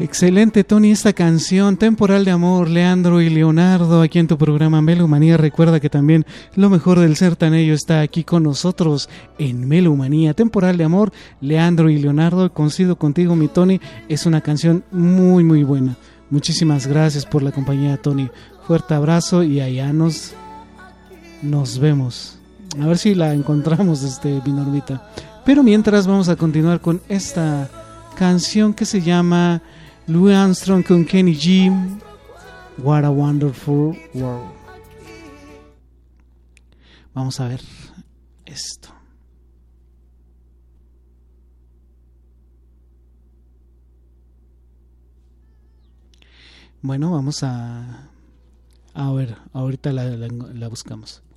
Excelente, Tony, esta canción, Temporal de Amor, Leandro y Leonardo, aquí en tu programa Melomanía. Recuerda que también lo mejor del sertanejo está aquí con nosotros en Melomanía. Temporal de Amor, Leandro y Leonardo, coincido contigo, mi Tony, es una canción muy, muy buena. Muchísimas gracias por la compañía, Tony. Fuerte abrazo y allá nos vemos. A ver si la encontramos, mi Normita. Pero mientras vamos a continuar con esta canción que se llama Louis Armstrong con Kenny G. What a Wonderful World. Vamos a ver esto. Bueno, vamos a ver, ahorita la buscamos.